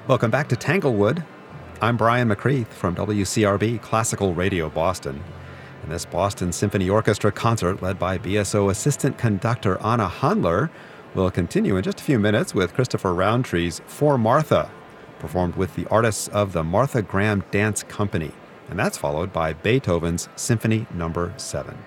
Welcome back to Tanglewood. I'm Brian McCreath from WCRB Classical Radio Boston. And this Boston Symphony Orchestra concert, led by BSO assistant conductor Anna Handler, will continue in just a few minutes with Christopher Roundtree's For Martha, performed with the artists of the Martha Graham Dance Company. And that's followed by Beethoven's Symphony No. 7.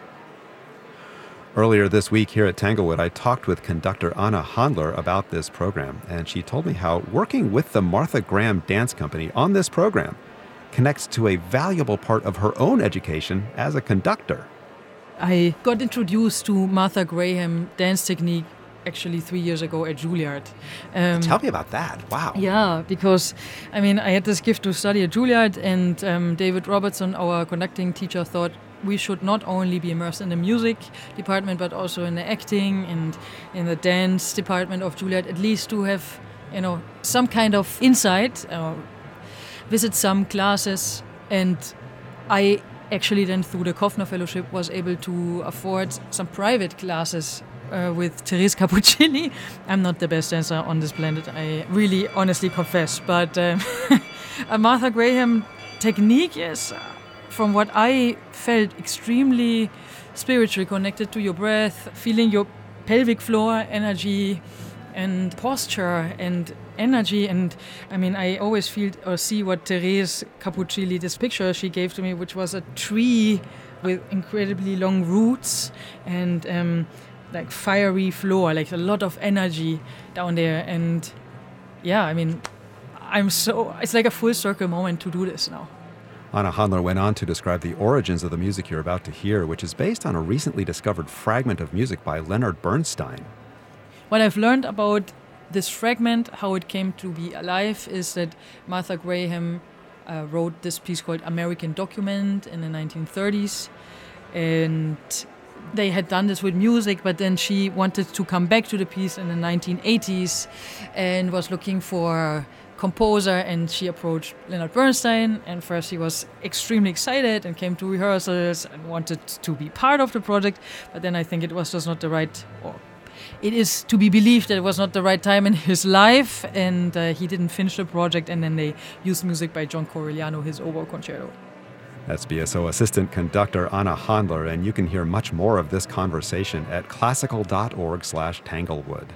Earlier this week here at Tanglewood, I talked with conductor Anna Handler about this program, and she told me how working with the Martha Graham Dance Company on this program connects to a valuable part of her own education as a conductor. I got introduced to Martha Graham dance technique actually 3 years ago at Juilliard. Tell me about that. Wow. Yeah, because I had this gift to study at Juilliard, and David Robertson, our conducting teacher, thought we should not only be immersed in the music department, but also in the acting and in the dance department of Juilliard, at least to have, some kind of insight, visit some classes. And I actually then, through the Koffner Fellowship, was able to afford some private classes with Therese Cappuccilli. I'm not the best dancer on this planet, I really honestly confess, but a Martha Graham technique is, from what I felt, extremely spiritually connected to your breath, feeling your pelvic floor energy and posture and energy. And I always feel or see what Therese Cappuccilli, this picture she gave to me, which was a tree with incredibly long roots and like fiery floor, like a lot of energy down there. And yeah, it's like a full circle moment to do this now. Anna Handler went on to describe the origins of the music you're about to hear, which is based on a recently discovered fragment of music by Leonard Bernstein. What I've learned about this fragment, how it came to be alive, is that Martha Graham wrote this piece called American Document in the 1930s. And they had done this with music, but then she wanted to come back to the piece in the 1980s and was looking for composer, and she approached Leonard Bernstein, and first he was extremely excited and came to rehearsals and wanted to be part of the project, but then I think it was just not the right, or it is to be believed that it was not the right time in his life, and he didn't finish the project, and then they used music by John Corigliano, his oboe concerto. That's BSO assistant conductor Anna Handler, and you can hear much more of this conversation at classical.org/Tanglewood.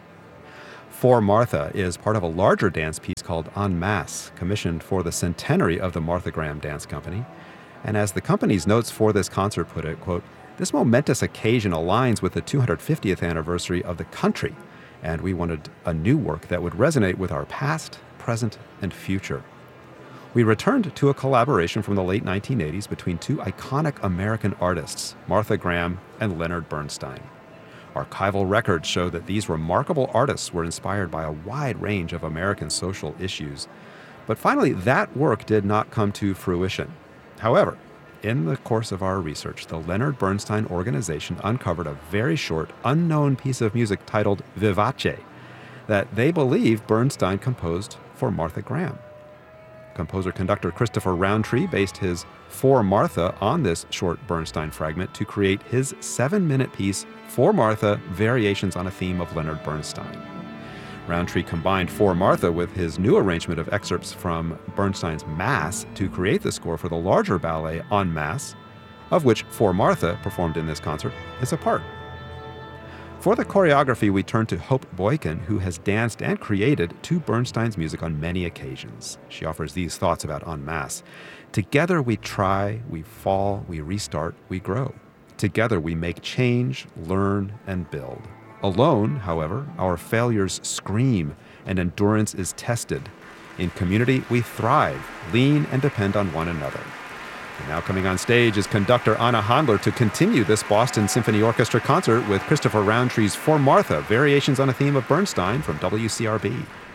For Martha is part of a larger dance piece called En Masse, commissioned for the centenary of the Martha Graham Dance Company. And as the company's notes for this concert put it, quote, "This momentous occasion aligns with the 250th anniversary of the country, and we wanted a new work that would resonate with our past, present, and future." We returned to a collaboration from the late 1980s between two iconic American artists, Martha Graham and Leonard Bernstein. Archival records show that these remarkable artists were inspired by a wide range of American social issues. But finally, that work did not come to fruition. However, in the course of our research, the Leonard Bernstein Organization uncovered a very short, unknown piece of music titled Vivace that they believe Bernstein composed for Martha Graham. Composer-conductor Christopher Roundtree based his For Martha on this short Bernstein fragment to create his 7-minute piece, For Martha, Variations on a Theme of Leonard Bernstein. Roundtree combined For Martha with his new arrangement of excerpts from Bernstein's Mass to create the score for the larger ballet En Masse, of which For Martha, performed in this concert, is a part. For the choreography, we turn to Hope Boykin, who has danced and created to Bernstein's music on many occasions. She offers these thoughts about En Masse. "Together we try, we fall, we restart, we grow. Together we make change, learn, and build. Alone, however, our failures scream and endurance is tested. In community, we thrive, lean, and depend on one another." And now coming on stage is conductor Anna Handler to continue this Boston Symphony Orchestra concert with Christopher Roundtree's For Martha, Variations on a Theme of Bernstein from WCRB.